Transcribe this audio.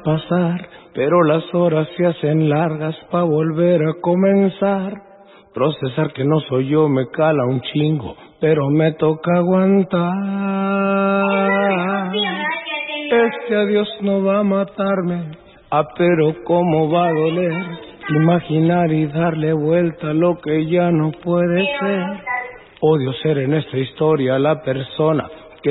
pasar, pero las horas se hacen largas pa' volver a comenzar. Procesar que no soy yo me cala un chingo, pero me toca aguantar. Este adiós no va a matarme, pero cómo va a doler imaginar y darle vuelta a lo que ya no puede ser. Odio ser en esta historia la persona